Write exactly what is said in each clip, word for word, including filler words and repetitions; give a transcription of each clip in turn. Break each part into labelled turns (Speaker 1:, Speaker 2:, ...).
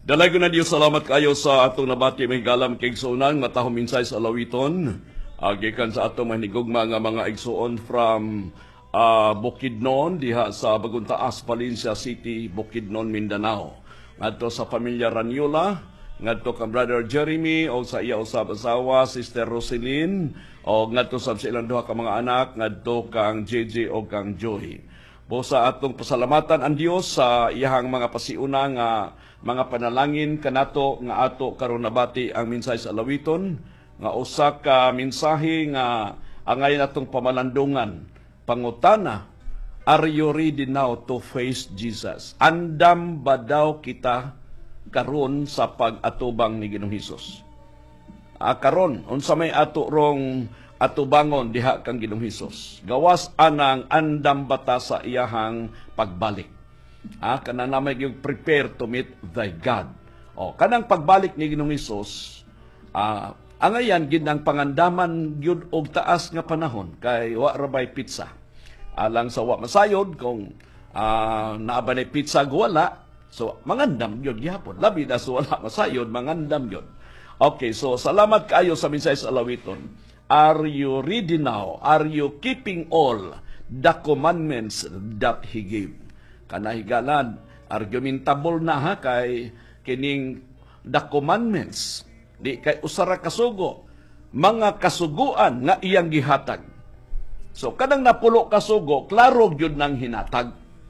Speaker 1: Dalay ko na Diyos, salamat kayo sa atong nabati may galam kay igsuonan nga taho minsay sa lawiton. Agikan sa atong manigugma nga mga igsuon from uh, Bukidnon diha sa Baguntaas, Valencia City, Bukidnon, Mindanao. Ngadto sa pamilya Ranyola, ngadto kang brother Jeremy o sa iya usab asawa Sister Roselyn o ngadto sa ilang duha ka mga anak, ngadto kang J J o kang Joy. Busa atong pasalamatan ang Dios sa iyahang mga pasiuna nga mga panalangin kanato nga ato karon nabati ang minsay sa lawiton nga usa ka mensahe nga angay natong pamalandungan pangutana, are you ready now to face Jesus? Andam ba daw kita karon sa pag-atubang ni Ginoong Hesus? Ah, karon unsa may ato rong atubangon diha kang Ginoong Hesus? Gawas anang andam bata sa iyahang pagbalik. Ah, kana na may prepare to meet thy God. O, kanang pagbalik ni Ginoong Hesus, ah, angayan ginang pangandaman gyud og taas nga panahon kay wa ra bay pizza. Alang sa wa masayod kung ah, naa ba nay pizza wala, so mangandam gyud gyapon. Labi na so wala masayod, mangandam gyud. Okay, so salamat kaayo sa minsay sa lawiton. Are you ready now? Are you keeping all the commandments that He gave? Kanahigalan, argumentable na ha kay kining the commandments. Di kay usara kasugo, mga kasuguan nga iyang gihatag. So kanang napulo kasugo, klaro gyud nang hinatag.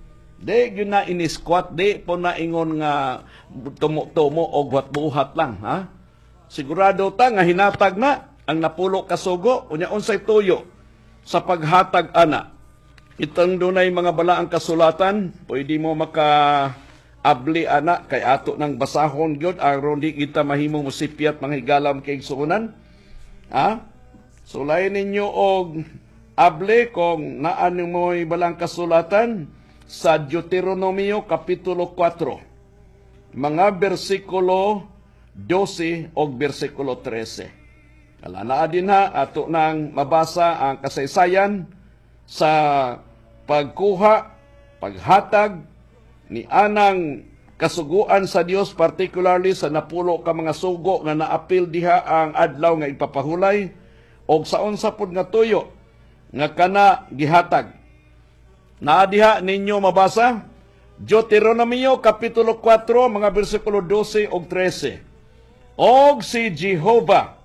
Speaker 1: Di gyud na inisquat, di po na ingon nga tumo-tumo o buhat-buhat lang ha. Sigurado ta nga hinatag na ang napulo kasugo, unya unsay tuyo sa paghatag ana. Itong dunay mga balaang kasulatan, pwede mo maka-abli ana kay ato ng basahon gyud aron di kita mahimong musipyat manghigalam kay igsuonan. Ha? Sulayan ninyo og abli kung naan mo'y balang kasulatan sa Deuteronomio Kapitulo four, mga bersikulo twelve o bersikulo thirteen. Kalana din ha, ato nang mabasa ang kasaysayan sa pagkuha, paghatag ni anang kasuguan sa Dios, particularly sa napulo ka mga sugo nga naapil diha ang adlaw nga ipapahulay o saon sa pud nga tuyo nga kana gihatag. Naa diha ninyo mabasa Deuteronomio Kapitulo four, mga bersikulo twelve o thirteen. Og si Jehovah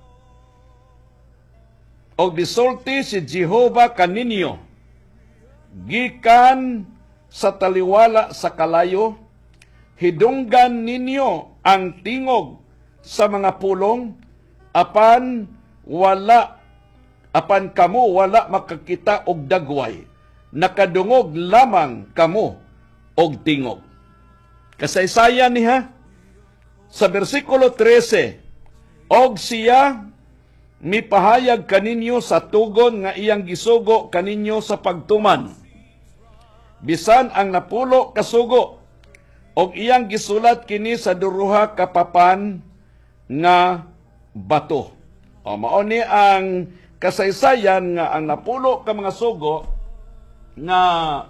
Speaker 1: og bisulti si Jehovah kaninyo gikan sa taliwala sa kalayo, hidunggan ninyo ang tingog sa mga pulong, apan wala, apan kamo wala makakita og dagway, nakadungog lamang kamo og tingog. Kasaysayan niha sa bersikulo thirteen, og siya mipahayag kaninyo sa tugon nga iyang gisugo kaninyo sa pagtuman. Bisan ang napulo kasugo og iyang gisulat kini sa duruha ka papan nga bato. O mao ni ang kasaysayan nga ang napulo ka mga sugo nga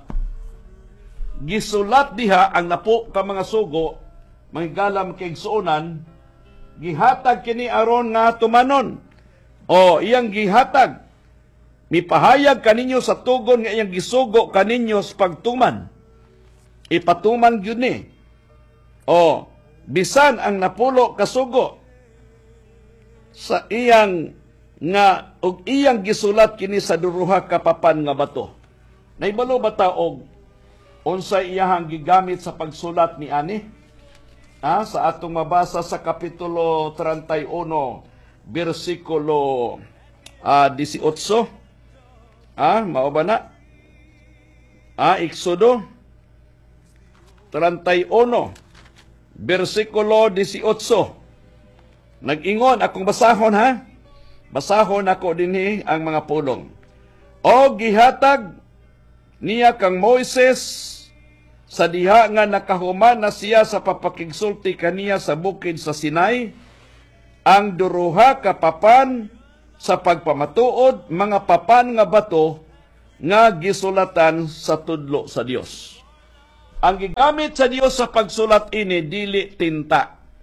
Speaker 1: gisulat diha ang napo ka mga sugo manggalam kay igsuonan, gihatag kini aron nga tumanon. O iyang gihatag, mipahayag kaninyo sa tugon nga iyang gisugo kaninyo sa pagtuman. Ipatuman gyud ni. O bisan ang napulo kasugo sa iyang nga og iyang gisulat kini sa duruha ka papan nga bato. Naibalo ba ta og unsa iyang gigamit sa pagsulat ni ani? Ah, sa atong mabasa sa kapitulo thirty-one, bersikulo uh, eighteen. Ah, mao ba na? Ah, Exodo thirty-one, bersikulo eighteen. Nag-ingon akong basahon ha. Basahon ako dinhi ang mga pulong. O gihatag niya kang Moises sa diha nga nakahuman na siya sa papakigsulti kaniya sa bukid sa Sinai, ang duruha ka papan sa pagpamatuod, mga papan nga bato nga gisulatan sa tudlo sa Dios. Ang gigamit sa Dios sa pagsulat ini dili tinta.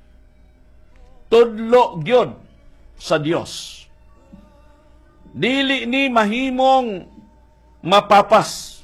Speaker 1: tudlo gyud sa Dios. Dili ni mahimong mapapas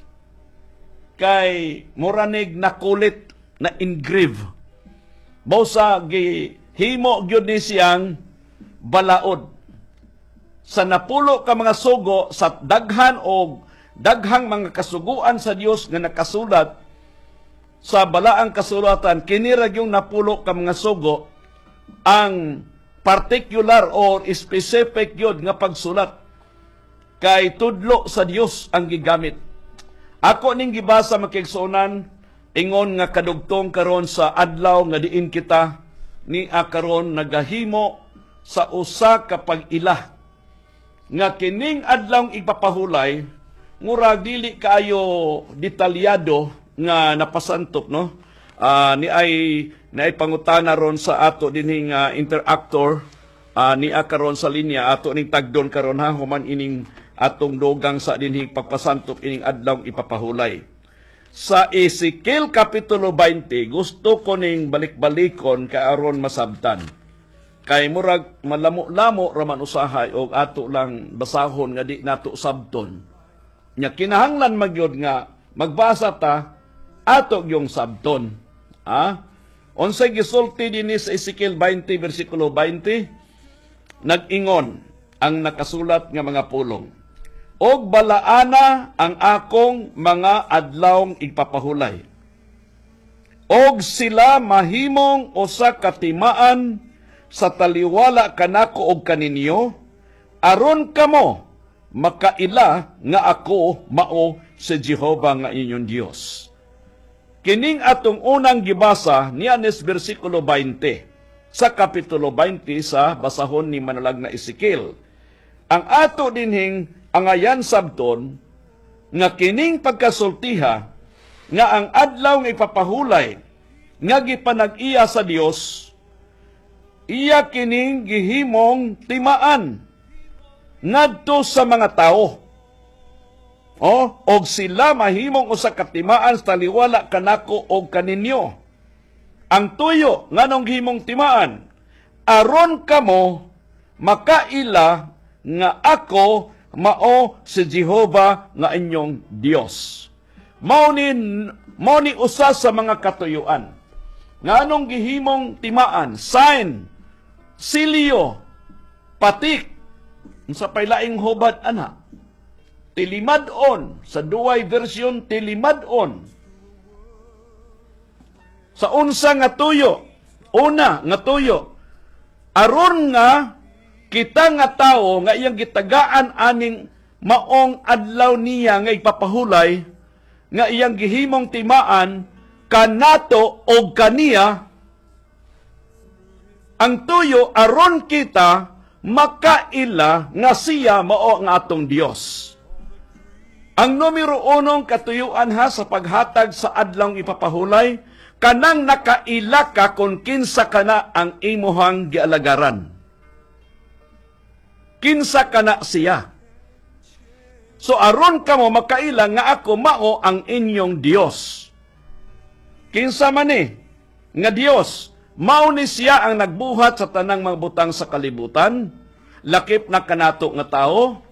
Speaker 1: kay muranig na kulit na engrave. Bausa gihimo gyud ni siyang balaod. Sa napulo ka mga sugo sa daghan o daghang mga kasuguan sa Dios nga nakasulat sa balaang kasulatan, kinirag yung napulo ka mga sugo ang particular or specific yun nga pagsulat kay tudlo sa Dios ang gigamit. Ako ning gibasa makigsunan ingon nga kadugtong karon sa adlaw nga diin kita ni akaron nagahimo sa usa ka pag-ila nga kining adlaw ipapahulay murag dili kaayo detalyado nga napasantop, no? Uh, ni ay na ay pangutana ron sa ato dinhing uh, interactor uh, ni akaron sa linya ato ning tagdon karon ha human ining atong dogang sa dinhing pagpasantop ining adlaw ipapahulay. Sa Ezekiel kapitulo twenty, gusto ko ning balik-balikon kaaron masabtan. Kay murag malamo-lamo raman usahay og ato lang basahon nga di nato sabton. Nya kinahanglan magyod nga magbasa ta ato yung sabton. Ah? Unsay gisulti dinhi sa Ezekiel twenty bersikulo twenty, nag-ingon ang nakasulat nga mga pulong. Og balaana ang akong mga adlawng ipapahulay. Og sila mahimong usa ka timaan sa taliwala kanako og kaninyo, aron kamo makaila nga ako mao si Jehova nga inyong Dios. Kining atong unang gibasa niyanes bersikulo twenty sa kapitulo twenty sa basahon ni manalag na Ezekiel. Ang ato dinhing angayan sabton nga kining pagkasultiha nga ang adlaw nga ipapahulay nga gipanag-iya sa Dios, iya kining gihimong timaan ngadto sa mga tao. Oh, og sila mahimong usa ka timaan sa taliwala kanako og kaninyo. Ang tuyo nganong himong timaan, aron kamo makaila nga ako mao si Jehova nga inyong Dios. Mao ni mao ni usa sa mga katuyuan. Nganong gihimong timaan, sign, silyo, patik, sa pailaing hubad ana. Tilimad-on, sa duway version, tilimad-on. Sa unsa nga tuyo, una nga tuyo, aron nga kita nga tao nga iyang gitagaan aning maong adlaw niya nga ipapahulay, nga iyang gihimong timaan, kanato o kaniya, ang tuyo aron kita makaila nga siya mao ang atong Dios. Ang numero unong katuyuan ha sa paghatag sa adlawng ipapahulay, kanang nakaila ka kung kinsa kana ang imuhang gialagaran. Kinsa kana siya. So aron kamo makaila nga ako mao ang inyong Dios. Kinsa man ni nga Dios, mao ni siya ang nagbuhat sa tanang mga butang sa kalibutan, lakip na kanato nga tao,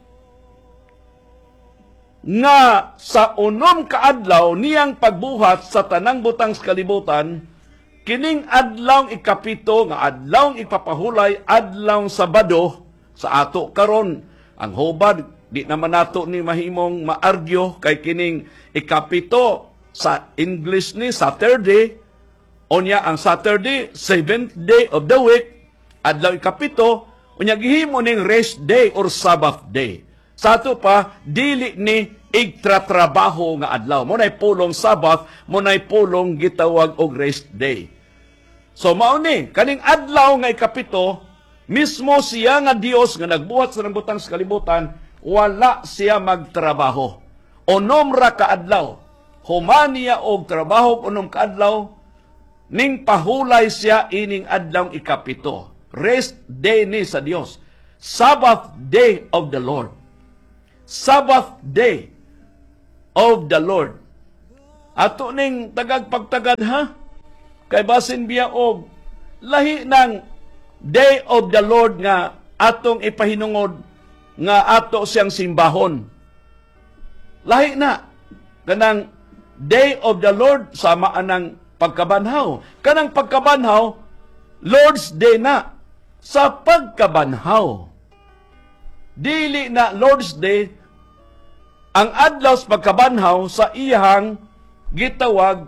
Speaker 1: nga sa unom ka adlaw niyang pagbuhat sa tanang butang sa kalibutan, kining adlaw ikapito nga adlaw ipapahulay, adlaw Sabado sa ato karon. Ang hubad di naman nato ni mahimong maargyo kay kining ikapito sa English ni Saturday, unya ang Saturday seventh day of the week, adlaw ikapito, unya gihimo ning rest day or Sabbath day. Sa ato pa, dili ni igtratrabaho nga adlaw. Muna'y pulong Sabbath, muna'y pulong gitawag og rest day. So mao ni, kaning adlaw nga ikapito, mismo siya nga Dios nga nagbuhat sa butang sa kalibutan, wala siya magtrabaho. Unom ra ka adlaw, humaniya og trabaho unom ka adlaw, ning pahulay siya ining adlaw ikapito. Rest day ni sa Dios. Sabbath day of the Lord. Sabbath day of the Lord. Ato ning tagag pagtagad ha? Kay basin biya og lahi ng day of the Lord nga atong ipahinungod nga ato siyang simbahon. Lahi na. Kanang day of the Lord, sama anang pagkabanhaw. Kanang pagkabanhaw, Lord's Day na. Sa pagkabanhaw. Dili na Lord's Day, ang adlaw sa pagkabanhaw sa iyang gitawag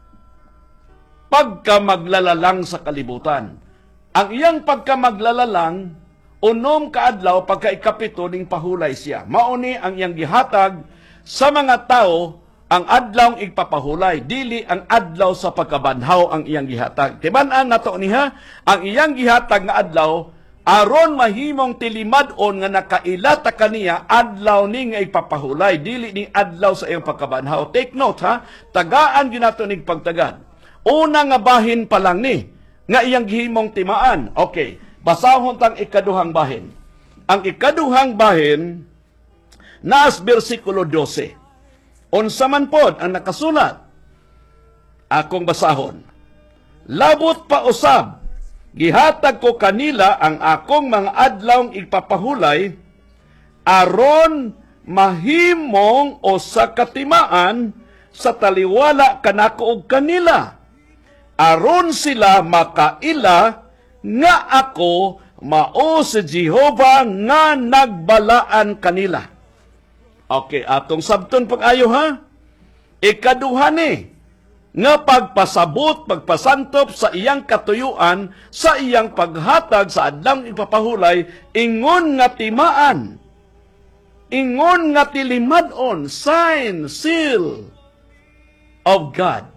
Speaker 1: pagkamaglalalang sa kalibutan. Ang iyang pagkamaglalalang, unom kaadlaw pagka ikapito ning pahulay siya. Mauni ang iyang gihatag sa mga tao ang adlaw igpapahulay, dili ang adlaw sa pagkabanhaw ang iyang gihatag. Timan-an nato niha, ang iyang gihatag nga adlaw aron mahimong tilimad-on nga nakailata kaniya adlaw ni nga ipapahulay, dili ni adlaw sa iyang pagkabanhaw. Take note ha, tagaan gyud nato ning pagtagad. Una nga bahin pa lang ni nga iyang gihimong timaan. Okay, basahon tang ikaduhang bahin. Ang ikaduhang bahin naas bersikulo twelve. Unsa man pod ang nakasulat? Akong basahon. Labot pa usab, gihatag ko kanila ang akong mga adlawng ipapahulay aron mahimong o sa katimaan sa taliwala kanako og kanila. Aron sila makaila nga ako mao si Jehova nga nagbalaan kanila. Okay, atong sabton pag-ayo ha. Ikaduha ni nga pagpasabot, pagpasantop sa iyang katuyuan, sa iyang paghatag sa adlang ipapahulay, ingon nga timaan, ingon nga tilimad-on, sign, seal of God.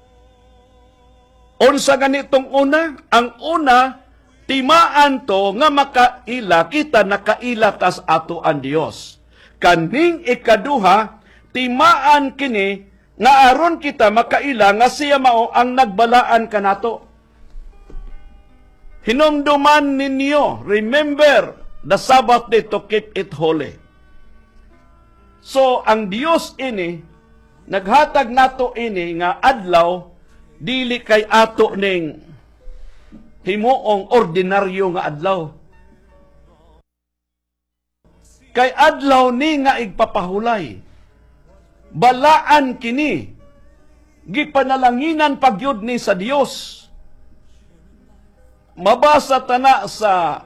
Speaker 1: Unsa ganitong una? Ang una, timaan to nga makaila, kita nakaila tas ato ang Dios. Kaning ikaduha, timaan kini nga aron kita makaila nga siya mao ang nagbalaan kanato. Hinumduman ninyo, remember the Sabbath day to keep it holy. So ang Dios ini naghatag nato ini nga adlaw dili kay ato ning himuong ordinaryo nga adlaw. Kay adlaw ni nga igpapahulay. Balaan kini. Gipanalanginan pagyud ni sa Dios. Mabasa tana sa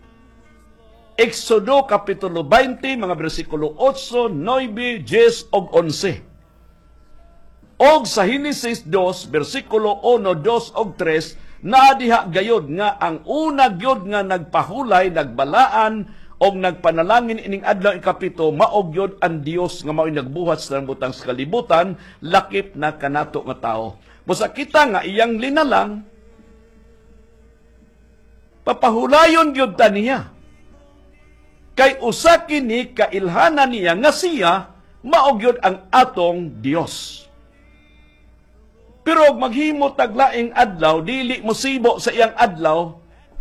Speaker 1: Exodo Kapitulo twenty, mga bersikulo eight, nine, ten, og eleven. Og sa Genesis two, bersikulo one, two, og three, na diha gayod nga ang una gyud nga nagpahulay, nagbalaan, og nagpanalangin ining adlaw ikapito, maog yun ang Dios nga mao'y nagbuhat sa butang sa kalibutan, lakip na kanato nga tao. Busa kita nga iyang linalang, papahulayon yun ta niya. Kay usa kini kailhanan niya nga siya, maog yun ang atong Dios. Pero maghimo taglaing adlaw, dili musibo sa iyang adlaw,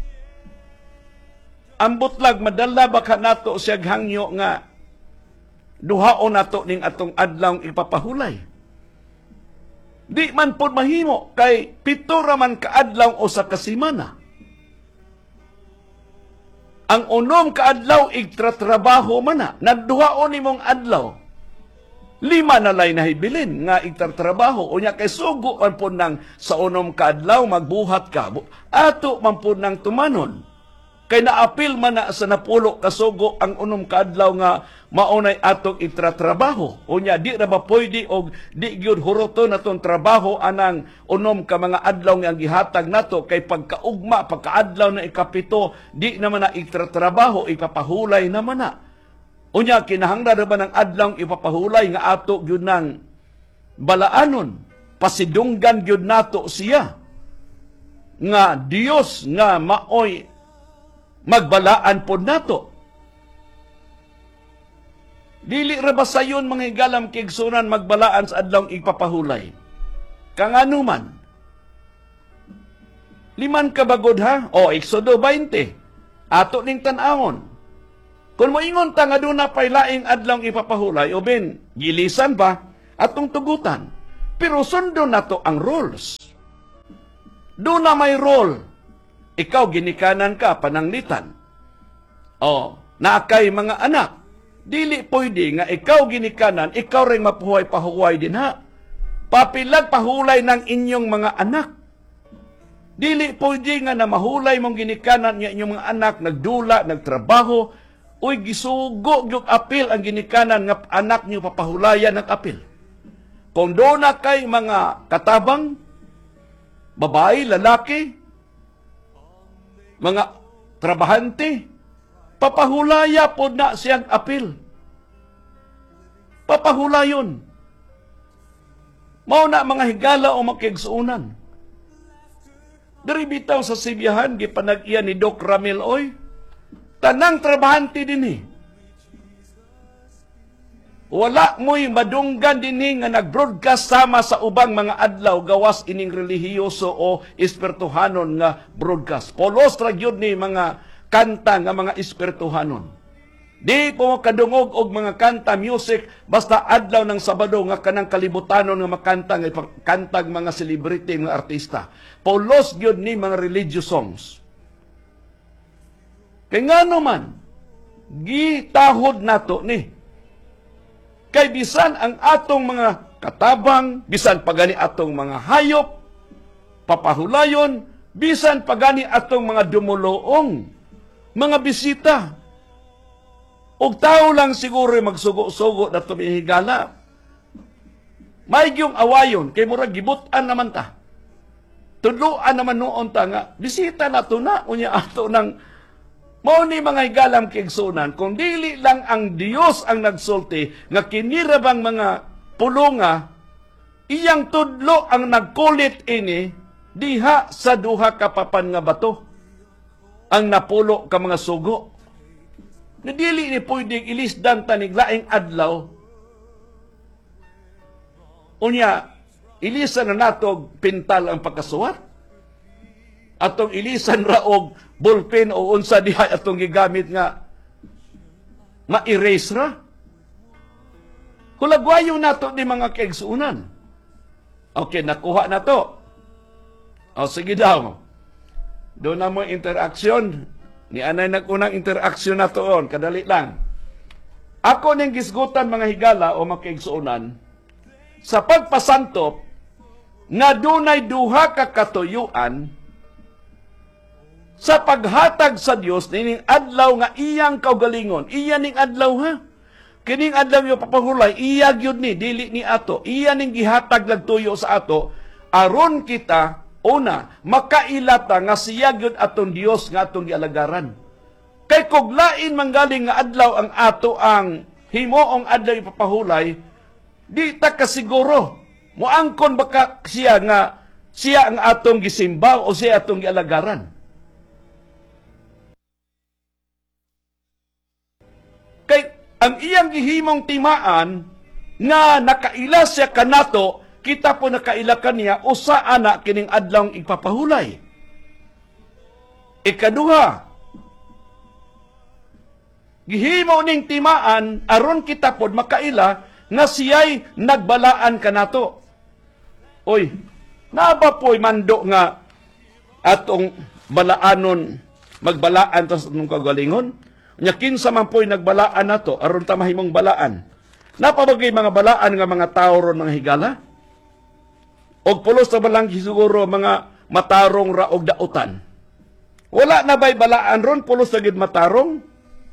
Speaker 1: ang butlag, madala baka nato siya hangyo nga duhaon nato ning atong adlaw ipapahulay. Di man po mahimo, kay pito raman kaadlaw o sa kasimana. Ang unom kaadlaw igtratrabaho man na, naduhaon nimong adlaw. Lima na lay nahibilin nga igtratrabaho. O niya kay sugo man po nang sa unom kaadlaw magbuhat ka. Ato man po nang tumanon. Kay naapil man na sa napulo kasugo ang unom kaadlaw nga maunay atong itratrabaho. O niya, di ra ba pwede og di gyud huroton natong trabaho anang unom ka mga adlaw nga gihatag nato kay pagkaugma, pagkaadlaw na ikapito, di naman na itratrabaho, ipapahulay naman na. O niya, kinahanglan ba ng adlaw ipapahulay nga ato gyud nang balaanon, pasidunggan gyud nato siya. Nga Dios nga maoy magbalaan po nato. Dili ra ba sayon mga higalam kigsunan magbalaan sa adlaw ipapahulay? Kangano man. Liman kabagod ha? O, Exodo twenty. Ato ning tan-awon. Kung moingon ta nga doon na pailaing adlaw ipapahulay, o ben, gilisan pa, atong tugutan. Pero sundo na to ang rules. Doon na may rule. ikaw ginikanan ka, pananglitan. O, naakay mga anak. Dili pwede nga ikaw ginikanan, ikaw rin mapuhuay-pahuway din ha. Papilag pahulay ng inyong mga anak. Dili pwede nga na mahulay mong ginikanan ng inyong mga anak, nagdula, nagtrabaho, uy gisugo yung apil ang ginikanan nga anak niyo papahulayan ng apil. Kung doon na kay mga katabang, babae, lalaki, mga trabahante, papahulaya po na siyang apil. Papahulayon. Mao na mga higala o makigsuunan. Dari bitaw sa Sibiyahan, gipanag-iya ni Doc Ramil, oy, tanang trabahante din eh. Wala mo'y madunggan din nga nag-broadcast sama sa ubang mga adlaw gawas ining relihiyoso o espirituhanon nga broadcast. Polos ra gyud ni mga kanta nga mga espirituhanon. Di po kadungog og mga kanta, music, basta adlaw ng Sabado nga kanang kalibutanon nga makanta nga kantag mga celebrity, mga artista. Polos gyud ni mga religious songs. Kay nga naman, gitahod nato ni. Kay bisan ang atong mga katabang, bisan pagani atong mga hayop, papahulayon, bisan pagani atong mga dumuluong, mga bisita, og tao lang siguro magsugo-sugo na tumihigala. May yung awayon, kay murag gibutan naman ta. Tudluan naman noon ta nga, bisita na to na, unya ato ng mao ni mga higalam kigsunan, kung dili lang ang Dios ang nagsulti, nga kinirabang mga pulunga, iyang tudlo ang nagkulit ini, diha sa duha kapapan nga bato, ang napulo ka mga sugo. Na dili ni pwedeng ilisdan taniglaing adlaw, unya, ilisan na natog pintal ang pagkasuwat, atong ilisan ra og ballpen o unsa diha atong gigamit nga ma-erase ra. Hulagwayo nato ni mga kaigsuunan. Okay, nakuha na to. O sige daw. Doon na mo interaksyon. Ni anay nag-unang interaksyon na toon. Kadali lang. Ako ning gisgutan mga higala o mga kaigsuunan, sa pagpasantop, nga dunay duha ka katuyuan, sa paghatag sa Dios nining adlaw nga iyang kaugalingon, iya ning adlaw ha. Kining adlaw yo papahulay, iya gyud ni dili ni ato. Iya ning gihatag nagtuyo sa ato aron kita una makailata nga siya gyud aton Dios nga atong gialagaran. Kay kuglain manggaling nga adlaw ang ato ang himuong adlaw ipapahulay, di ta kasiguro moangkon baka siya nga siya ang atong gisimba o siya atong gialagaran. Kay ang iyang gihimong timaan nga nakaila siya kanato, kita po nakaila kaniya usa ana kining adlaw ipapahulay. Ikaduha, gihimo ning timaan aron kita pod makaila nga siya'y nagbalaan kanato. Oy, naba po'y mando nga atong balaanon, magbalaan ta sa atong kagalingon? Nya kinsa man po'y nagbalaan nato aron ta mahimong balaan. Napabagay mga balaan nga mga tao ron mga higala? Og pulos na balang siguro mga matarong ra og dautan. Wala na ba'y balaan ron pulos na gid matarong?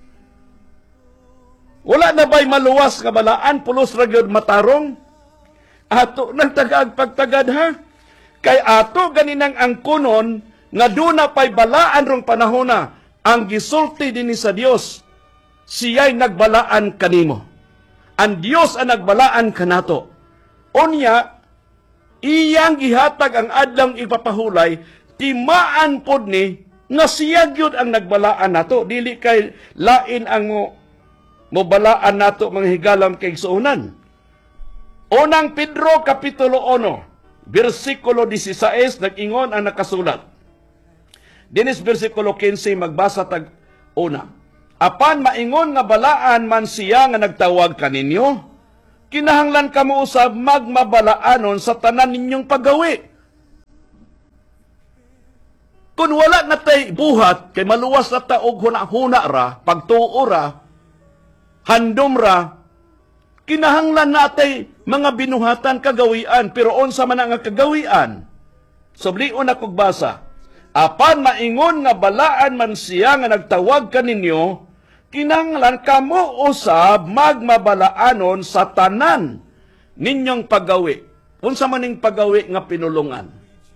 Speaker 1: Wala na ba'y maluwas nga balaan pulos ra gyud matarong? Ato nang tagag pagtagad ha? Kay ato ganinang ang kunon nga duna pa'y balaan rong panahona. Ang gisulti din sa Dios, siya'y nagbalaan kanimo. Ang Dios ang nagbalaan kanato. Unya, iyang gihatag ang adlang ipapahulay, timaan pod ni, nga siya gyud ang nagbalaan nato. Dili kay lain ang mo, mo balaan nato mga higalam kay suunan. Unang Pedro Kapitulo one, versikulo sixteen, nag-ingon ang nakasulat. Dinis versikulo fifteen, magbasa tag una. Apan maingon nga balaan man siya nga nagtawag kaninyo, kinahanglan kamo usab magmabalaanon sa tanan ninyong paggawi. Kung wala na tay buhat, kay maluwas na ta og huna-huna ra, pagtuo ra, handom ra, kinahanglan natay mga binuhatan kagawian, pero unsa man nga kagawian? Sublion akong basa, apan maingon nga balaan man siya nga nagtawag kaninyo, kinahanglan kamo usab magmabalaanon sa tanan ninyong paggawi. Unsa man ning paggawi nga pinulungan?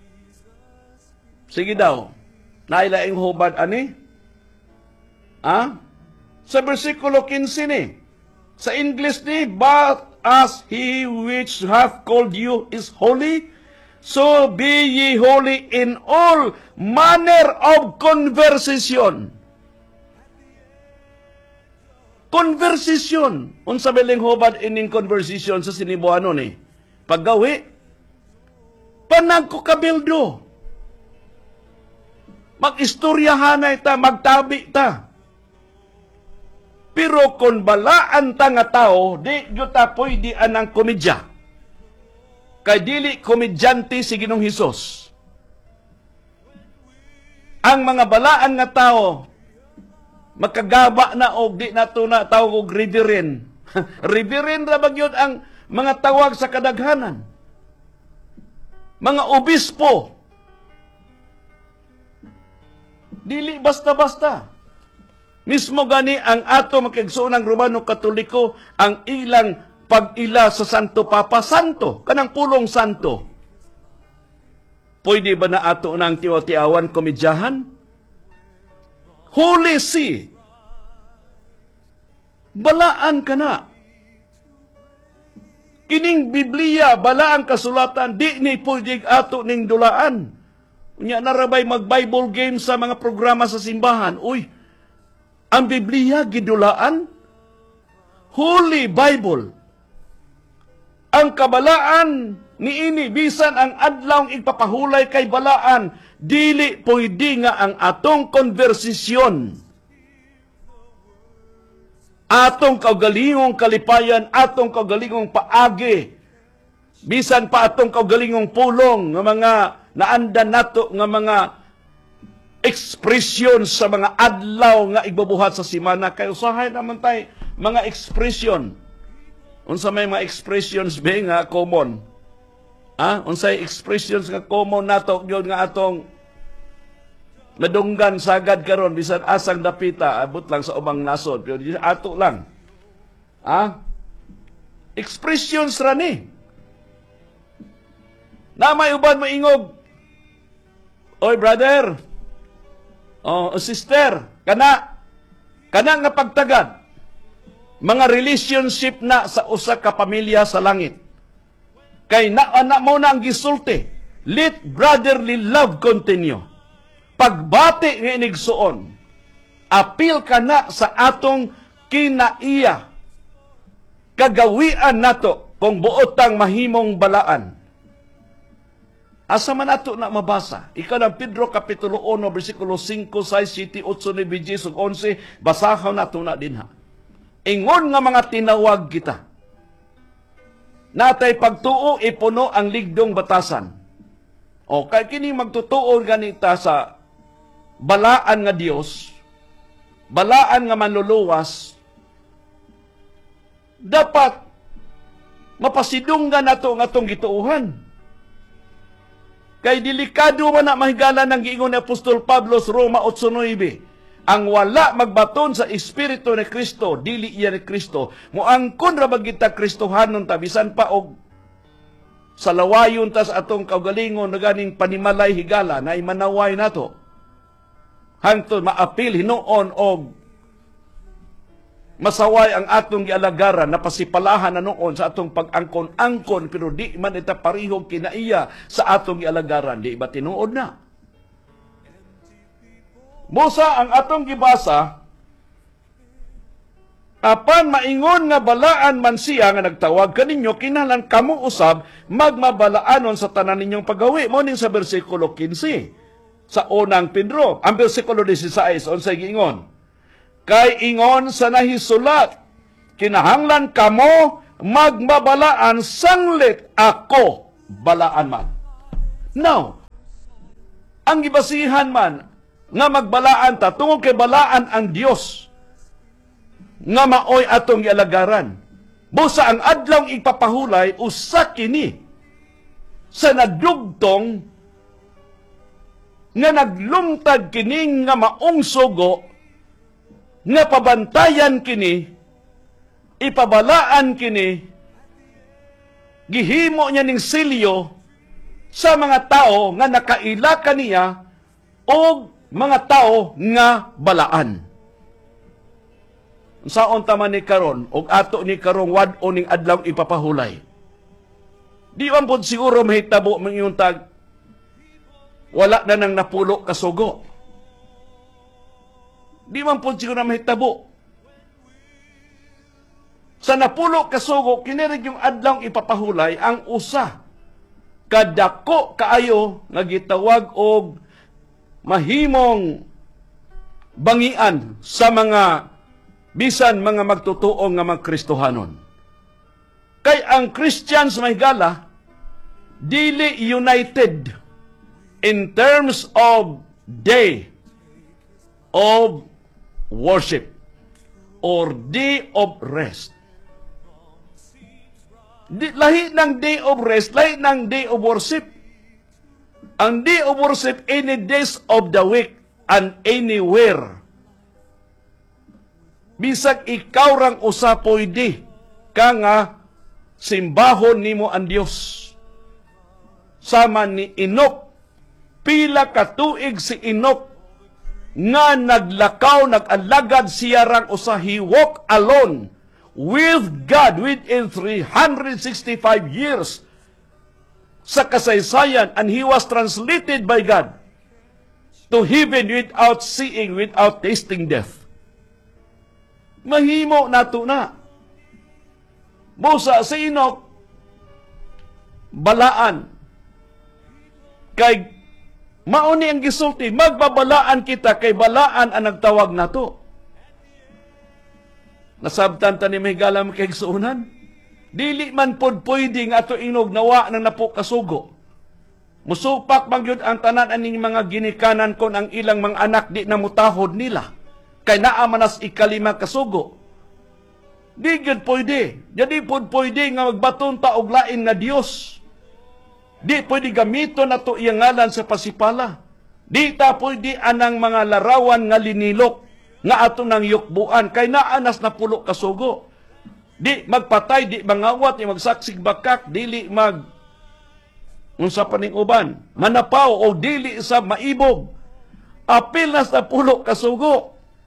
Speaker 1: Sige daw. Nailaing hubad ani? Ah? Sa versikulo fifteen ni. Sa English ni, but as he which hath called you is holy, so be ye holy in all manner of conversation. Conversation. Unsa beling hubad ining conversation sa sinibuano ni? Paggawi. Panag ko kabildo. Mag-istoryahanay ta, magtabi ta. Pero kung balaan ta nga tao, di yuta pwede anang komedya. Kay dili komedyante si Ginong Hesus. Ang mga balaan nga tao, makagaba na og di na to na tawag og reverend. Reverend ra ba gyud ang mga tawag sa kadaghanan. Mga obispo. Dili basta-basta. Mismo gani ang ato makigsuonang Romano Katoliko ang ilang pag-ila sa Santo Papa Santo, kanang pulong santo. Pwede ba na ato nang tiwa-tiawan komedyahan? Holy See. Balaan ka na. Kining Biblia, balaan kasulatan, di ni pwede ato ning dulaan. Unya narabay mag-Bible game sa mga programa sa simbahan. Uy, ang Biblia gidulaan? Holy Bible. Ang kabalaan niini bisan ang adlaw ipapahulay kay balaan, dili pwede nga ang atong konversasyon, atong kaugalingong kalipayan, atong kaugalingong paagi, bisan pa atong kaugalingong pulong nga mga naandan nato nga mga ekspresyon sa mga adlaw nga igbubuhat sa simana. Kay usahay naman tay mga ekspresyon. Unsa may mga expressions ba nga common? Ah, unsay expressions nga common nato gyud nga atong nadunggan sagad karon bisan asang dapita abot lang sa ubang nasod pero ato lang. Ah? Expressions ra ni. Na may uban moingog. Oy brother. Oh, sister, kana kana nga pagtagad. Mga relationship na sa usa ka pamilya sa langit. Kay na, na mo na ang gisulti. Let brotherly love continue. Pagbati nga inigsuon, apil ka na sa atong kinaiya. Kagawian nato kung buotang mahimong balaan. Asa man ato na mabasa? Ikaw ng Pedro Kapitulo one, versikulo five, six, siete, eight, nine, ten, eleven, basahon nato na din ha. Ingon nga mga tinawag kita. Natay pagtuo ipuno ang ligdong batasan. O kay kini magtutuo ganita sa balaan nga Dios, balaan nga manluluwas, dapat mapasidunggan nato nga atong gituuhan. Kay delikado man na mahigala ng giingon ni Apostol Pablo sa Roma eight nine. Ang wala magbaton sa Espiritu ni Kristo, dili iya ni Kristo. Muangkon ra bagita Kristohanon ta bisan pa og sa lawayon ta sa atong kaugalingon na ganing panimalay higala na imanaway nato. Hangtod maapil hinuon og masaway ang atong gialagaran na pasipalahan na noon sa atong pag-angkon-angkon pero di man ita parihog kinaiya sa atong gialagaran. Di ba tinuod na? Musa ang atong gibasa, apan maingon nga balaan man siya nga nagtawag kaninyo, kinahanglan kamo usab magmabalaanon sa tanan ninyong paggawi. Mo ning sa bersikulo fifteen sa unang Pedro. Ang bersikulo sixteen, unsay giingon? Kay ingon sa nahisulat, kinahanglan kamo magmabalaan sanglit ako balaan man. Now, Ang gibasihan man nga magbalaan ta tungod kay balaan ang Dios nga maoy atong gialagaran. Busa ang adlaw ipapahulay usa kini sa nadugtong nga naglumtad kini nga maong sugo nga pabantayan kini, ipabalaan kini, gihimo niya ning silyo sa mga tao nga nakaila kaniya o mga tao nga balaan. Saon taman ni karon og ato ni karong wad-o ning adlaw ipapahulay. Di man pod siguro mahitabo mangyong tag wala na nang napulo ka sugo. Di man po siguro na mahitabo. Sa napulo ka sugo, kinirig yung adlaw ipapahulay ang usa kadako kaayo nga gitawag og mahimong bangian sa mga bisan mga magtutuo nga mga Kristohanon. Kay ang Christians may gala dili united in terms of day of worship or day of rest. Di, lahi ng day of rest, lahi ng day of worship. Ang day of worship, any days of the week and anywhere. Bisag ikaw rang usa pwede ka nga simbahon nimo ang Dios. Sama ni Enoch, pila ka tuig si Enoch nga naglakaw, nag-alagad siya rang usa, he walk alone with God within three hundred sixty-five years sa kasaysayan, and he was translated by God to heaven without seeing, without tasting death. Mahimo nato na. Busa sa Enoch, balaan. Kay mauni ang gisulti, magbabalaan kita kay balaan ang nagtawag nato. Nasabtan ta ni Mahigala kay igsuunan. Dili man pod pwede nga ato inog nawa nang napo kasugo. Musupak bang yun ang tanan aning mga ginikanan kon ang ilang mga anak di na mutahod nila. Kay naa manas ikalima kasugo. Di gyud pwede. Jadi pod pwede nga magbaton ta og lain na Dios. Di pwede gamiton nato iyang ngalan sa pasipala. Di ta pwede anang mga larawan nga linilok nga ato nang yukbuan kay naanas na pulo kasugo. Di magpatay, di mangawat, di magsaksig bakak, dili mag unsa pa ning uban, manapaw o dili sa maibog. Apil na sa pulo kasugo.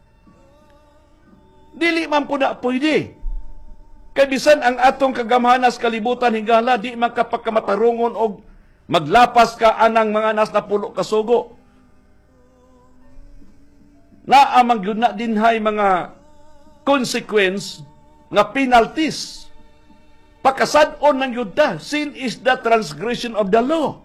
Speaker 1: Dili man po na pwede. Kay bisan ang atong kagamhanas kalibutan hingala, di man kapagkamatarungon og maglapas ka anang mga nas na pulo kasugo. Naamang yun na din hay mga consequence nga penalties. Pakasad-on ng yuda. Sin is the transgression of the law.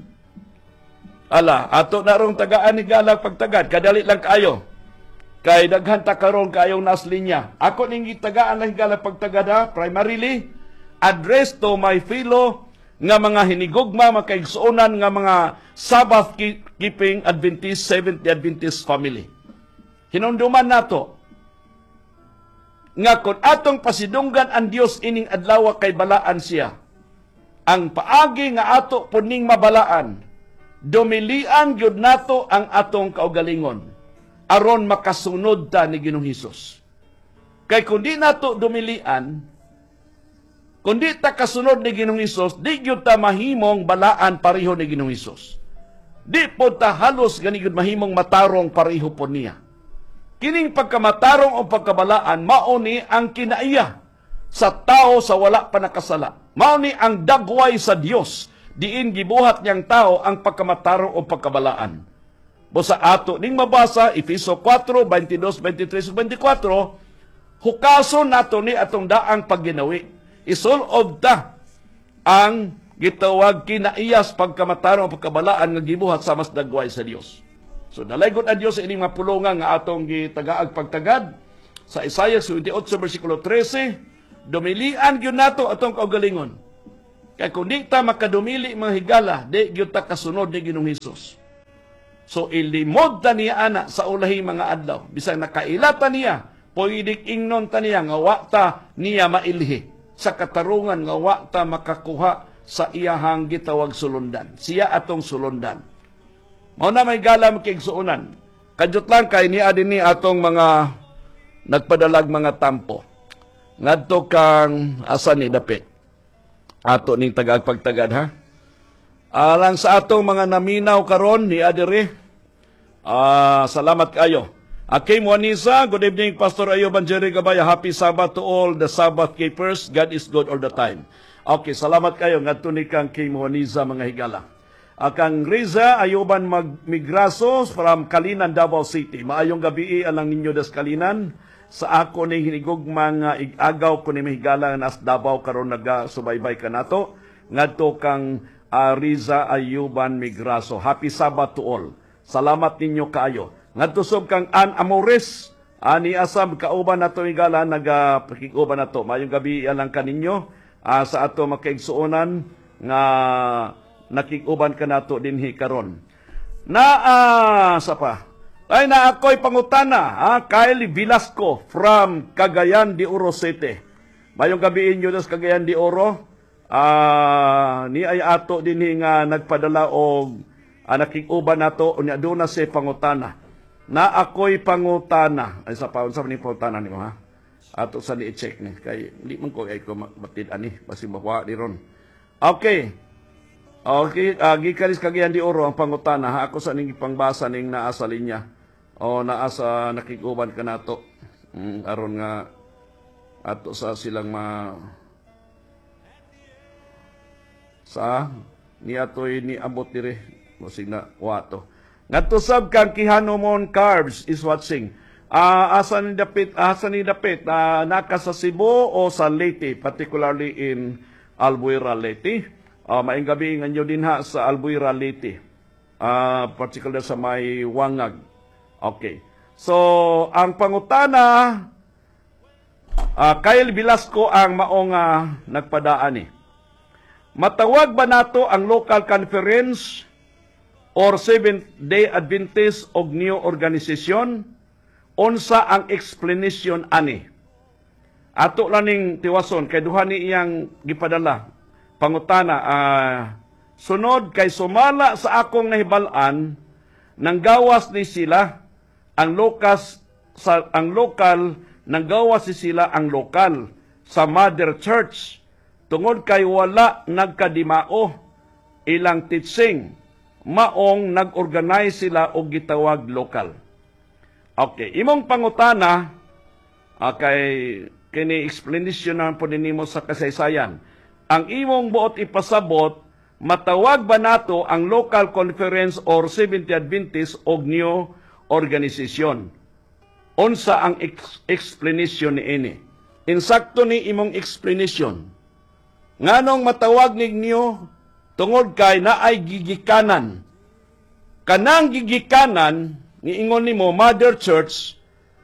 Speaker 1: Ala, ato na rong tagaan ni Galang pagtagad. Kadali lang kayo. Kay daghan ta karon kayong nas linya. Ako ning tagaan lang Galang pagtagad ha. Primarily, address to my fellow nga mga hinigugma, makaigsuonan nga mga Sabbath keeping Adventist, Seventh-day Adventist family. Hinunduman nato nga kung atong pasidunggan ang Dios ining adlaw kay balaan siya. Ang paagi nga ato puning mabalaan, dumilian gyud nato ang atong kaugalingon aron makasunod ta ni Ginoong Hesus. Kay kun di nato dumilian, kun di ta kasunod ni Ginoong Hesus, di gyud ta mahimong balaan pareho ni Ginoong Hesus. Di pod ta halos gani gyud mahimong matarong pareho pod niya. Kining pagkamatarong o pagkabalaan, mao ni ang kinaiya sa tao sa wala pa nakasala. Mao ni ang dagway sa Dios, diin gibuhat niyang tao ang pagkamatarong o pagkabalaan. Busa ato ning mabasa, Efeso four, twenty-two, twenty-three, twenty-four, hukason nato ni atong daang pagginawi. Isulod ta ang gitawag kinaiyas pagkamatarong o pagkabalaan nga gibuhat sa mas dagway sa Dios. So, nalaygot ang Diyos sa ining mapulungan nga atong gitagaag pagtagad. Sa Isaiah twenty-eight, versikulo thirteen, dumilian gyud nato atong kaugalingon. Kaya kung di ta makadumili mga higala, di gyud ta kasunod ni Ginoong Hesus. So ilimod ta niya ana sa ulahi mga adlaw. Bisang nakailata niya, pwede ingnon ta niya nga wa ta niya mailhi sa katarungan nga wa ta makakuha sa iyahang gitawag sulundan. Siya atong sulundan. Mao na may galam kay igsuonan. Kadjot lang kay niya din ni atong mga nagpadalag mga tampo. Ngadto kang asa ni dapit. Ato ning tagagpagtagad ha. Alang sa atong mga naminaw karon ni adire. Ah, salamat kayo. Akim Juanisa, good evening Pastor Ayob and Jerry Gabaya. Happy Sabbath to all the Sabbath keepers. God is good all the time. Okay, salamat kayo ngadto ni kang Kim Juanisa mga higala. Akang Riza Ayoban Magmigraso from Kalinan, Davao City. Maayong gabi alang ninyo das Kalinan. Sa ako ni hinigog mga igagaw ko ni mahigala nas Davao karon nagasubaybay ka nato. Ngadto kang uh, Riza Ayoban Migraso. Happy Sabbath to all. Salamat ninyo kaayo. Ngadto sob kang An Amores, ani asam kauban nato igala nagapakiguban nato. Mayong gabi alang kaninyo uh, sa ato makaigsuonan nga nakiguban ka nato dinhi karon. Na uh, sa pa. Ay na ako'y pangutana, ha? Kyle Velasco from Cagayan de Oro City. Mayong gabi inyo dos Cagayan de Oro. Uh, ni ay ato dinhi nga nagpadala og Uh, nakikuban nato unya doon na si pangutana na ako'y pangutana ay sa paun sa ni pangutana nimo ha ato sa ni-check ni kay di man ko ay ko matid ani basi mawa di ron. Okay, okay, uh, gikalis Cagayan de Oro ang pangutana ha ako sa ning pangbasa ning naa sa linya o naa sa nakikuban ka nato mm, aron nga ato sa silang ma sa ni atoy ni abot dire musig na wato. Ngadto sab kang Kihanomon Carbs is watching. Uh, asa ni dapit, asa ni dapit, uh, naka sa Cebu o sa Leyte, particularly in Albuera, Leyte. Uh, maing gabi nganyo din ha sa Albuera, Leyte. Uh, particular sa may Wangag. Okay. So, ang pangutana, uh, Kyle Velasco ang maong uh, nagpadaan eh. Matawag ba nato ang local conference or Seventh-day Adventist og new organisasyon? Unsa ang explanation ani? Ato laning tiwason kay duha ni iyang gipadala. Pangutana, uh, sunod kay sumala sa akong nahibal-an nang gawas ni sila ang lokas sa ang lokal nang gawas ni sila ang lokal sa Mother Church tungod kay wala nagkadimao ilang teaching maong nag-organize sila og gitawag lokal. Okay, imong pangutana uh, kay kini explanation na po nimo sa kasaysayan. Ang imong buot ipasabot, matawag ba nato ang local conference or Seventh-day Adventist og new organisasyon? Unsa ang ex- explanation ni ini? Insakto ni imong explanation. Nganong matawag ninyo tungod kay naay gigikanan. Kanang gigikanan, niingon nimo Mother Church,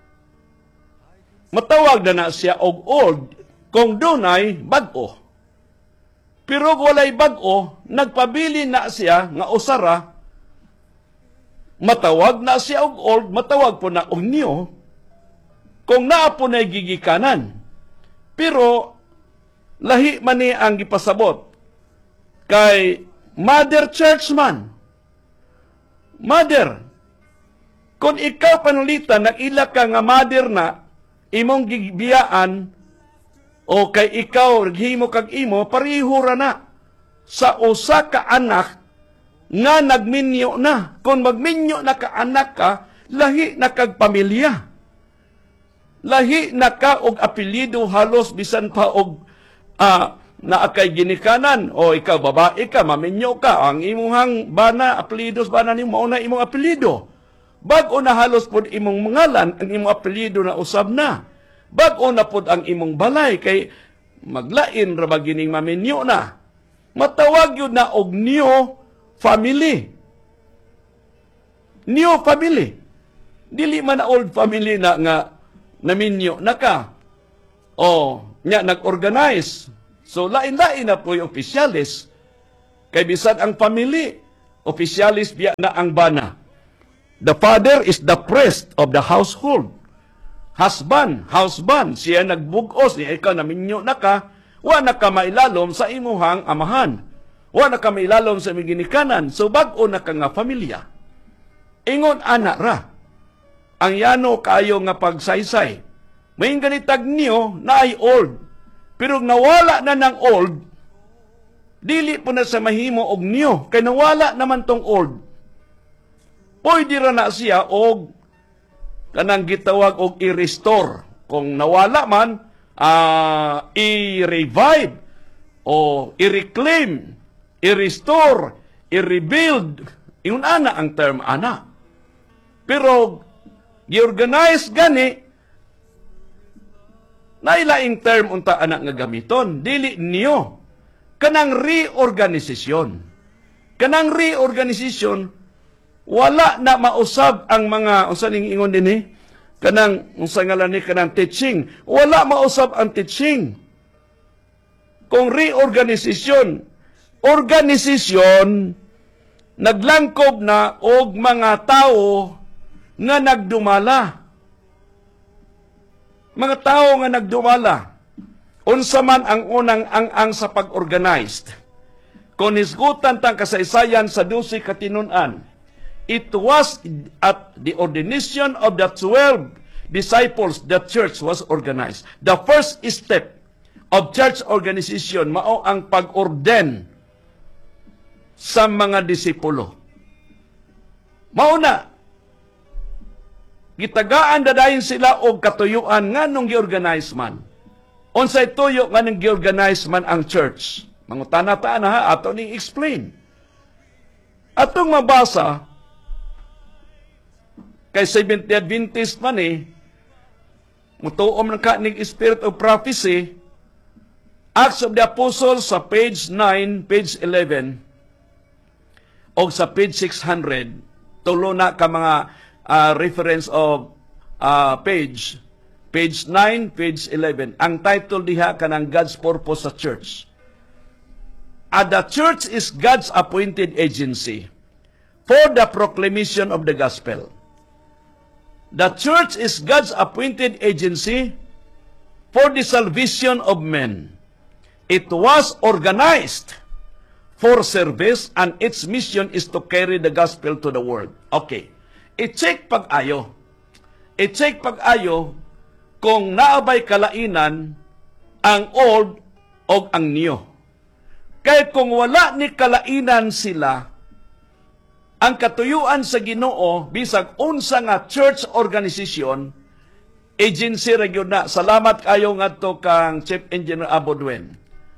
Speaker 1: matawag na na siya og old kung dunay bag-o. Pero walay bag-o, nagpabili na siya nga usara, matawag na siya og old, matawag po na og new, kung naa po na gigikanan. Pero lahi man ni ang gipasabot kay Mother Church man. Mother, kung ikaw panulita, nakila ka nga mother na, imong gibiyaan, o kay ikaw, himo kag imo, parihura na sa usa ka anak nga nagminyo na. Kung magminyo na ka anak ka, lahi na kag pamilya. Lahi na ka og apelyido halos bisan pa og uh, na akay ginikanan o ikaw babae ka maminyo ka ang imong bana apelyidos bana nimo mao na imong apelyido bag-o na halos pud imong ngalan ang imong apelyido na usab na bag-o na pud ang imong balay kay maglain ra ba gining maminyo na matawag yun na og new family new family dili man na old family na nga naminyo na ka o nya nag-organize. So, lain-lain na po yung opisyalis. Kay bisan ang family, opisyalis biya na ang bana. The father is the priest of the household. Husband, husband, siya nagbugos, niya ikaw naminyo na ka, wa na ka mailalom sa imuhang amahan. Wa na ka mailalom sa imong ginikanan. So bag-o na ka nga pamilya. Ingon anak ra. Ang yano kayo nga pagsaysay. May ganitag niyo na ay old. Pero nawala na ng old, dili po na sa mahimo og niyo. Kay nawala naman tong old. Pwede ra na siya og kanang gitawag og i-restore. Kung nawala man, uh, i-revive o i-reclaim, i-restore, i-rebuild. Yun ana ang term ana. Pero i-organize gani, nailaing term unta anak nga gamiton. Dili niyo. Kanang reorganisasyon. Kanang reorganisasyon, wala na mausab ang mga, unsa ning ingon din eh, kanang, unsa ngalan ni, kanang teaching. Wala mausab ang teaching. Kung reorganisasyon, organisasyon, naglangkob na og mga tao nga nagdumala. Mga tao nga nagdumala. Unsa man ang unang ang-ang sa pag-organized. Kung hisgutan tang kasaysayan sa dose katinunan, it was at the ordination of the twelve disciples the church was organized. The first step of church organization mao ang pag-orden sa mga disipulo. Mao na gitagaan dadayon sila og katuyuan nganong gi-organize man. Unsay tuyo nganong gi-organize man ang church? Mangutana ta na ha ato ning explain. Atong mabasa kay Seventh-day Adventist man eh, mutuom na ka ning Spirit of Prophecy, Acts of the Apostles sa page nine, page eleven, o sa page six hundred, tulo na ka mga uh, reference of uh, page, page nine, page eleven. Ang title diha kanang God's Purpose sa Church. And the church is God's appointed agency for the proclamation of the gospel. The church is God's appointed agency for the salvation of men. It was organized for service and its mission is to carry the gospel to the world. Okay. I-check pag-ayo. I-check pag-ayo kung naabay kalainan ang old o ang new. Kaya kung wala ni kalainan sila, ang katuyuan sa Ginoo bisag unsa nga church organization, agency ra gyud na. Salamat kayo ngadto kang Chief Engineer Abodwen.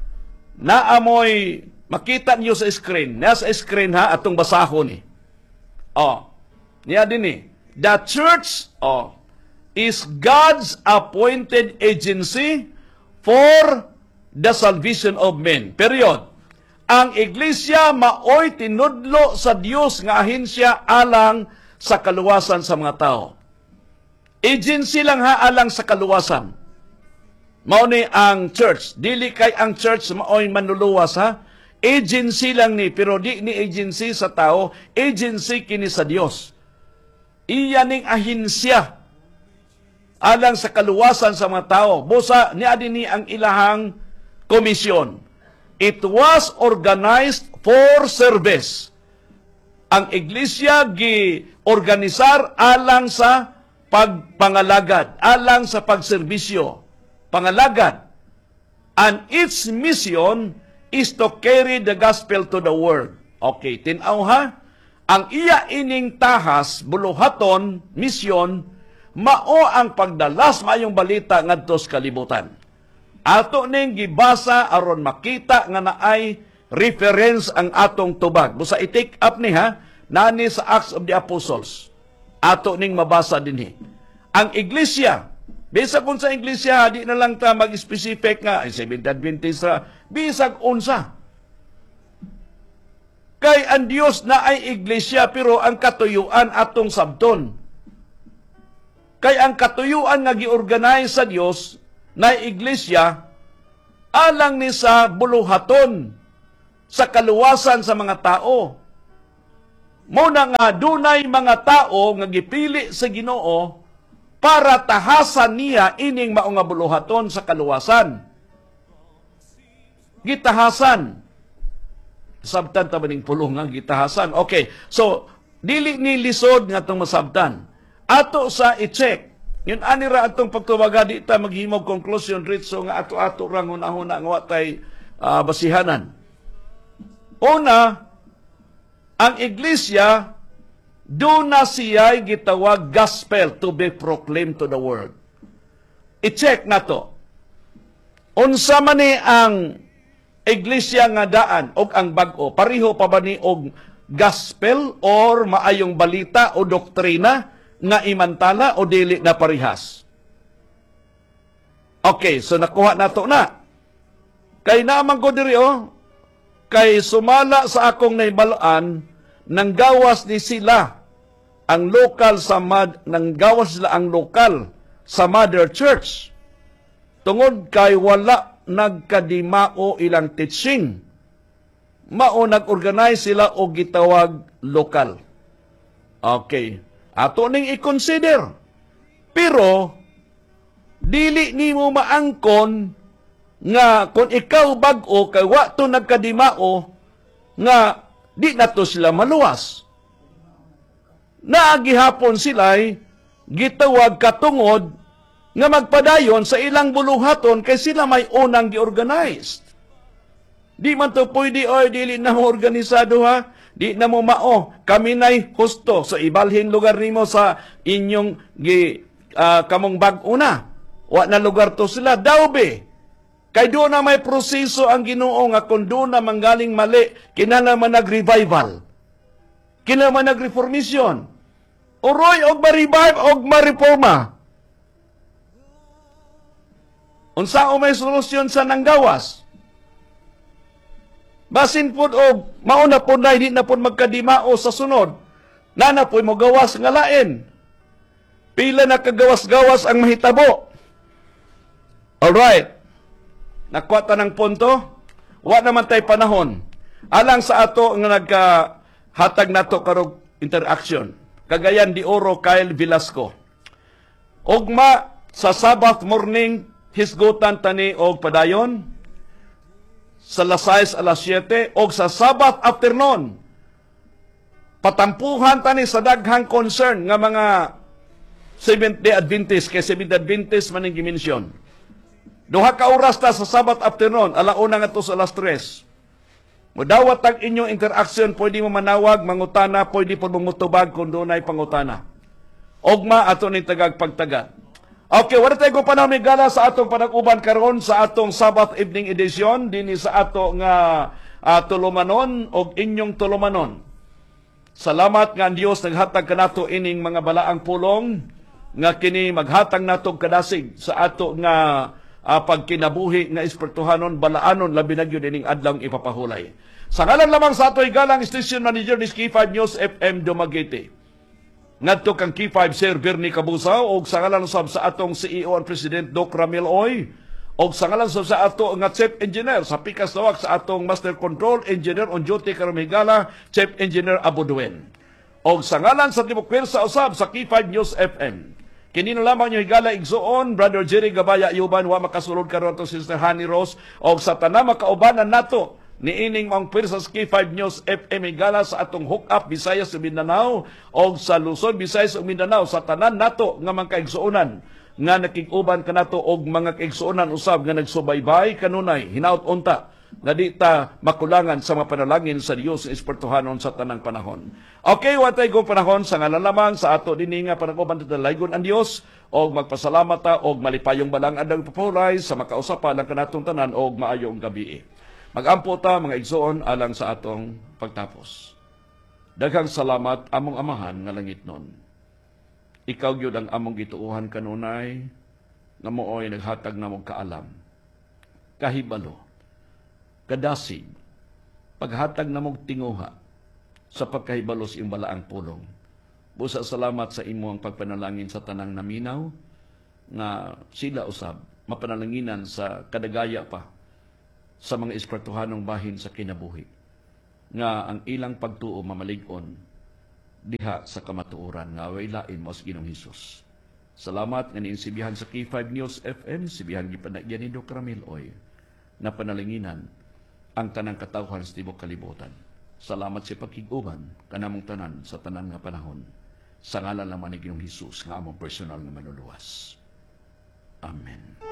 Speaker 1: Naamoy makita niyo sa screen. Nasa screen ha atong basahon ni. Oh. Niya din ni. The church oh is God's appointed agency for the salvation of men. Period. Ang iglesia maoy tinudlo sa Dios nga ahensya alang sa kaluwasan sa mga tao. Agency lang ha alang sa kaluwasan. Mao ni ang church. Dili kay ang church maoy manluluwas ha. Agency lang ni, pero di ni agency sa tao, agency kini sa Dios. Iya ning ahensya alang sa kaluwasan sa mga tao. Busa ni adini ang ilahang komisyon. It was organized for service. Ang iglesia gi-organisar alang sa pagpangalagad, alang sa pagserbisyo, pangalagad. And its mission is to carry the gospel to the world. Okay, tinaw ha? Ang iya ining tahas, buluhaton, misyon, mao ang pagdalas mayong balita ngadto sa kalibutan. Ato ning gibasa aron makita nga naay reference ang atong tubag. Busa i-take up ni ha, nani sa Acts of the Apostles. Ato ning mabasa dinhi. Ang iglesia, bisag unsa iglesia, di na lang ta mag-specific nga, ay Seventh-day Adventist ra, bisag unsa. Kay ang Dios na ay iglesia, pero ang katuyuan atong sabton. Kay ang katuyuan nga gi-organize sa Dios, na iglesia, alang ni sa buluhaton, sa kaluwasan sa mga tao. Mo na nga dunay mga tao nga gipili sa Ginoo para tahasan niya ining mao nga buluhaton sa kaluwasan. Gitahasan. Sabtan ta maning pulong nga gitahasan. Okay, so dili ni lisod nga itong masabtan. Ato sa i-check. Yun anira atong pagtubaga di ta maghimog conclusion ritso nga ato-ato rang hunahuna nga watay uh, basihanan. Una, ang iglesia, doon na siya'y gitawag gospel to be proclaimed to the world. I-check na to. Unsa man ni ang iglesia nga daan o ang bag-o, pariho pa ba ni og gospel or maayong balita o doktrina nga imantala o dili na parihas? Okay, so nakuha na to na. Kay naman ko diri oh, kay sumala sa akong naibalaan, nang gawas ni sila ang lokal sa mad, nang gawas sila ang lokal sa Mother Church. Tungod kay wala nagkadimao ilang teaching. Mao nag-organize sila o gitawag lokal. Okay. Ato ning i-consider. Pero, dili nimo maangkon nga kung ikaw bag-o kay wa to nagkadimao nga di na to sila maluwas. Naagihapon sila'y gitawag katungod nga magpadayon sa ilang buluhaton kay sila may unang gi-organized. Di man to pwede, oy, dili na mo organisado ha. Di na mo mao. Kami na'y husto sa ibalhin lugar nimo sa inyong gi, uh, kamong bag-o na. Wa na lugar to sila. Daube. Kay doon na may proseso ang Ginoo nga kung doon na manggaling mali, kinalaman nag-revival. Kinalaman nag-reformation. Uroy, og ma-revive, og ma-reforma. Unsa o may solusyon sa nanggawas? Basin po og mauna po na, hindi na po magkadimao sa sunod. Nana po mo gawas nga lain. Pila na kagawas-gawas ang mahitabo. Alright. Nakuha ta ng punto, wa naman tay panahon. Alang sa ato nga nagkahatag nato karog interaction. Cagayan de Oro, Kyle Velasco. Ugma sa Sabbath morning, hisgutan tani og padayon. Sa alas sais, alas siyete, og sa Sabbath afternoon, patampuhan tani sa daghang concern nga mga Seventh-day Adventist, kay Seventh-day Adventist maning gimensyon. Duha ka oras ta sa Sabbath afternoon, alauna nga to sa alas tres. Mudawat ang inyong interaction, pwede mo manawag, mangutana, pwede po mumutubag kung doon ay pangutana. Ogma, ato ni tagag pagtaga. Okay, wala tayo kung panahon gala sa atong panag-uban karon sa atong Sabbath evening edition, dini sa ato nga uh, tulumanon o inyong tulumanon. Salamat nga ang Diyos naghatag kanato ining mga balaang pulong, nga kini maghatag nato kadasig sa ato nga Uh, pagkinabuhi nga espirituhanon, balaanon, labi na yun ining adlang ipapahulay. Sa ngalan lamang sa ato'y galang station manager ni K five News F M Dumaguete. Ngadto kang K five Sir Bernie Cabusa, o sa ngalan sab sa atong C E O and President Doc Ramil Oy, o sa ngalan sab sa ato nga Chief Engineer, sa pikas tawag sa atong Master Control Engineer on duty karon higala, Chief Engineer Abuduen. O sa ngalan sa Tibok Pwersa usab sa K five News F M. Kini na lamang yung higala igsoon, Brother Jerry Gabaya Yuban, wa makasulod karon to Sister Honey Rose, o sa tanang makaubanan nato, ni ining mga pwersa sa K five News F M higala sa atong hook up Visayas ug Mindanao, o sa Luzon, Visayas ug Mindanao, sa tanan nato nga mga kaigsuonan, nga nakig-uban kanato og mga kaigsuonan usab nga nagsubaybay kanunay, hinaut unta, nga di ta makulangan sa mga panalangin sa Dios nga espirituhanon sa tanang panahon. Okay, watay kong panahon sa ngalan lamang sa ato dinhi nga panag-uban ta laygon ang Dios og magpasalamat ta og malipayong balang adlaw papulay sa makausapan lang kanatong tanan og maayong gabi. Magampo ta mga igsoon alang sa atong pagtapos. Daghang salamat among Amahan nga langitnon. Ikaw gyud ang among gituohan kanunay nga mooy naghatag namong kaalam, kahibalo, kadasig, paghatag na mong tinguha sa pagkahibalo sa iyong balaang pulong. Busa salamat sa imo ang pagpanalangin sa tanang naminaw, nga sila usab, mapanalanginan sa kadagaya pa sa mga espirituhanong bahin sa kinabuhi. Nga ang ilang pagtuo mamalig-on, diha sa kamatuoran nga way lain mo sa Ginoong Hesus. Salamat nga niinsibihan sa K five News F M, sibihan gipanagyan ni Doc Ramil Oy, na panalinginan ang tanang katawhan sa tibok kalibutan. Salamat sa pagkiguban kanamong tanan sa tanan nga panahon. Sa ngalan naman ni Ginoong Hesus nga among personal nga manuluwas. Amen.